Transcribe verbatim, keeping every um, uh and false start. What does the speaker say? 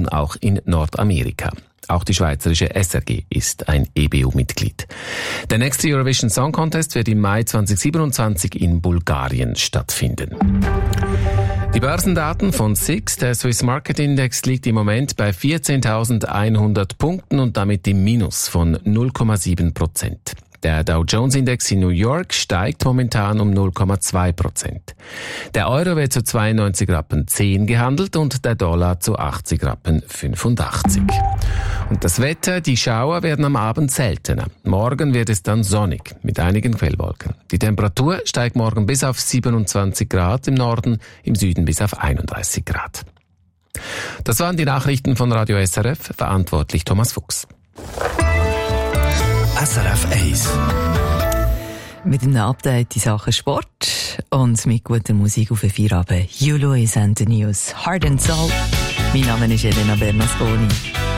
nun auch in Nordamerika. Auch die schweizerische S R G ist ein E B U-Mitglied. Der nächste Eurovision Song Contest wird im Mai zweitausendsiebenundzwanzig in Bulgarien stattfinden. Die Börsendaten von S I X, der Swiss Market Index, liegt im Moment bei vierzehntausendeinhundert Punkten und damit im Minus von null Komma sieben Prozent. Der Dow Jones Index in New York steigt momentan um null Komma zwei Prozent. Der Euro wird zu zweiundneunzig Rappen zehn gehandelt und der Dollar zu achtzig Rappen fünfundachtzig. Und das Wetter, die Schauer werden am Abend seltener. Morgen wird es dann sonnig, mit einigen Quellwolken. Die Temperatur steigt morgen bis auf siebenundzwanzig Grad im Norden, im Süden bis auf einunddreißig Grad. Das waren die Nachrichten von Radio S R F, verantwortlich Thomas Fuchs. S R F eins. Mit einem Update in Sachen Sport und mit guter Musik auf den Feierabend. You Luis and the News. Heart and Soul. Mein Name ist Elena Bernasconi.